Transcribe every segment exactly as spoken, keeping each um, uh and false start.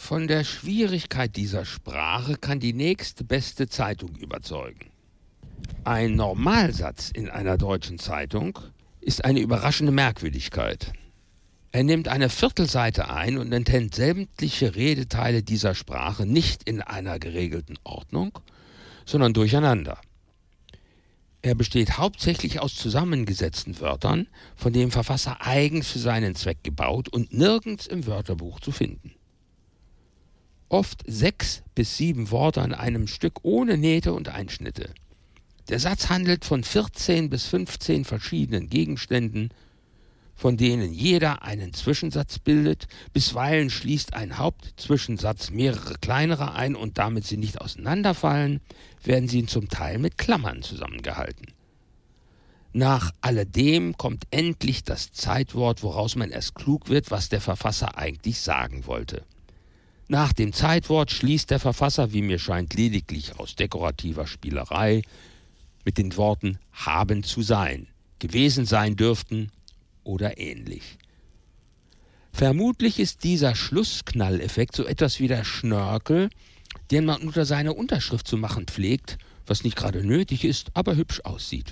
Von der Schwierigkeit dieser Sprache kann die nächste beste Zeitung überzeugen. Ein Normalsatz in einer deutschen Zeitung ist eine überraschende Merkwürdigkeit. Er nimmt eine Viertelseite ein und enthält sämtliche Redeteile dieser Sprache nicht in einer geregelten Ordnung, sondern durcheinander. Er besteht hauptsächlich aus zusammengesetzten Wörtern, von dem Verfasser eigens für seinen Zweck gebaut und nirgends im Wörterbuch zu finden. Oft sechs bis sieben Worte an einem Stück ohne Nähte und Einschnitte. Der Satz handelt von vierzehn bis fünfzehn verschiedenen Gegenständen, von denen jeder einen Zwischensatz bildet. Bisweilen schließt ein Hauptzwischensatz mehrere kleinere ein und damit sie nicht auseinanderfallen, werden sie zum Teil mit Klammern zusammengehalten. Nach alledem kommt endlich das Zeitwort, woraus man erst klug wird, was der Verfasser eigentlich sagen wollte. Nach dem Zeitwort schließt der Verfasser, wie mir scheint, lediglich aus dekorativer Spielerei mit den Worten haben zu sein, gewesen sein dürften oder ähnlich. Vermutlich ist dieser Schlussknalleffekt so etwas wie der Schnörkel, den man unter seine Unterschrift zu machen pflegt, was nicht gerade nötig ist, aber hübsch aussieht.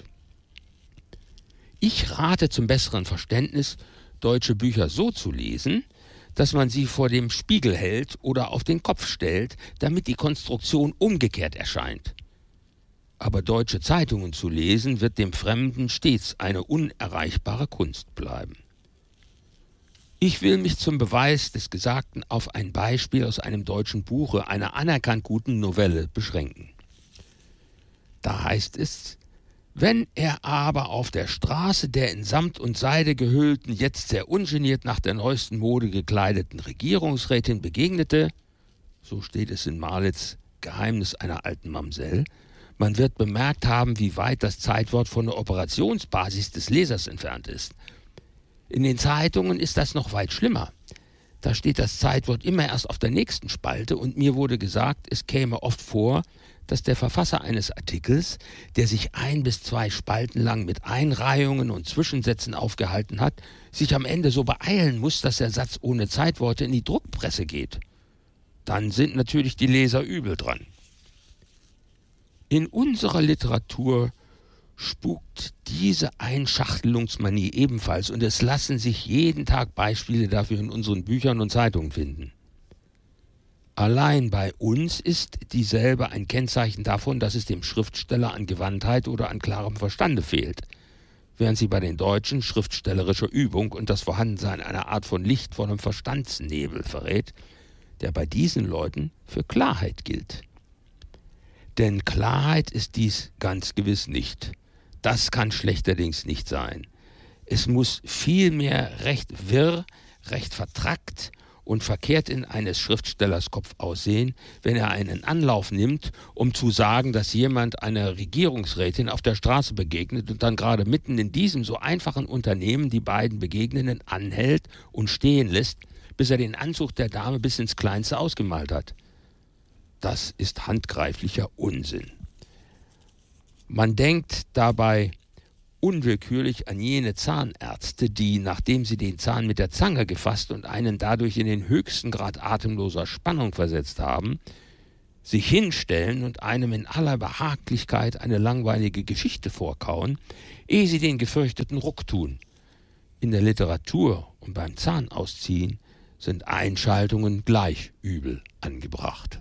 Ich rate zum besseren Verständnis, deutsche Bücher so zu lesen, dass man sie vor dem Spiegel hält oder auf den Kopf stellt, damit die Konstruktion umgekehrt erscheint. Aber deutsche Zeitungen zu lesen, wird dem Fremden stets eine unerreichbare Kunst bleiben. Ich will mich zum Beweis des Gesagten auf ein Beispiel aus einem deutschen Buche, einer anerkannt guten Novelle, beschränken. Da heißt es: Wenn er aber auf der Straße der in Samt und Seide gehüllten, jetzt sehr ungeniert nach der neuesten Mode gekleideten Regierungsrätin begegnete, so steht es in Marlitz Geheimnis einer alten Mamsell, man wird bemerkt haben, wie weit das Zeitwort von der Operationsbasis des Lesers entfernt ist. In den Zeitungen ist das noch weit schlimmer. Da steht das Zeitwort immer erst auf der nächsten Spalte und mir wurde gesagt, es käme oft vor, dass der Verfasser eines Artikels, der sich ein bis zwei Spalten lang mit Einreihungen und Zwischensätzen aufgehalten hat, sich am Ende so beeilen muss, dass der Satz ohne Zeitworte in die Druckpresse geht. Dann sind natürlich die Leser übel dran. In unserer Literatur spukt diese Einschachtelungsmanie ebenfalls und es lassen sich jeden Tag Beispiele dafür in unseren Büchern und Zeitungen finden. Allein bei uns ist dieselbe ein Kennzeichen davon, dass es dem Schriftsteller an Gewandtheit oder an klarem Verstande fehlt, während sie bei den Deutschen schriftstellerische Übung und das Vorhandensein einer Art von lichtvollem Verstandsnebel verrät, der bei diesen Leuten für Klarheit gilt. Denn Klarheit ist dies ganz gewiss nicht. Das kann schlechterdings nicht sein. Es muss vielmehr recht wirr, recht vertrackt und verkehrt in eines Schriftstellers Kopf aussehen, wenn er einen Anlauf nimmt, um zu sagen, dass jemand einer Regierungsrätin auf der Straße begegnet und dann gerade mitten in diesem so einfachen Unternehmen die beiden Begegnenden anhält und stehen lässt, bis er den Anzug der Dame bis ins Kleinste ausgemalt hat. Das ist handgreiflicher Unsinn. Man denkt dabei unwillkürlich an jene Zahnärzte, die, nachdem sie den Zahn mit der Zange gefasst und einen dadurch in den höchsten Grad atemloser Spannung versetzt haben, sich hinstellen und einem in aller Behaglichkeit eine langweilige Geschichte vorkauen, ehe sie den gefürchteten Ruck tun. In der Literatur und beim Zahnausziehen sind Einschaltungen gleich übel angebracht.